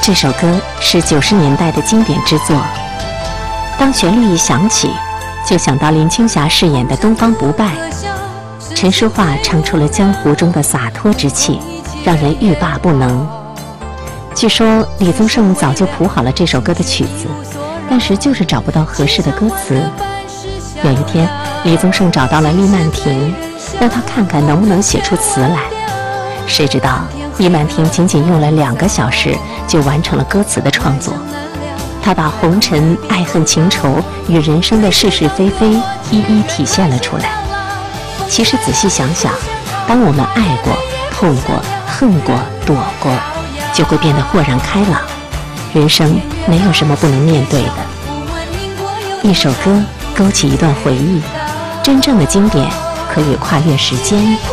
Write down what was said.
这首歌是90年代的经典之作，当旋律一响起，就想到林青霞饰演的东方不败，陈淑桦唱出了江湖中的洒脱之气，让人欲罢不能。据说李宗盛早就谱好了这首歌的曲子，但是就是找不到合适的歌词。有一天，李宗盛找到了厉曼婷，让他看看能不能写出词来。谁知道厉曼婷仅仅用了2个小时就完成了歌词的创作。他把红尘、爱恨情仇与人生的是是非非一一体现了出来。其实仔细想想，当我们爱过、痛过、恨过、躲过，就会变得豁然开朗。人生没有什么不能面对的。一首歌勾起一段回忆，真正的经典可以跨越时间，